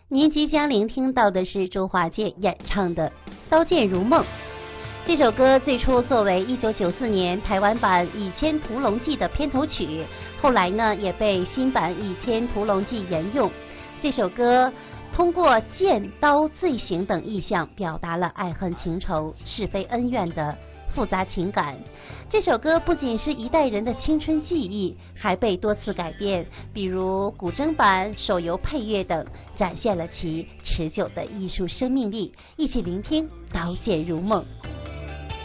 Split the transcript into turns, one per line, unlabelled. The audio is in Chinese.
您即将聆听到的是周华健演唱的《刀剑如梦》。这首歌最初作为1994年台湾版《倚天屠龙记》的片头曲，后来呢也被新版《倚天屠龙记》沿用。这首歌通过剑、刀、罪行等意象，表达了爱恨情仇、是非恩怨的复杂情感。这首歌不仅是一代人的青春记忆，还被多次改编，比如古筝版、手游配乐等，展现了其持久的艺术生命力。一起聆听《刀剑如梦》。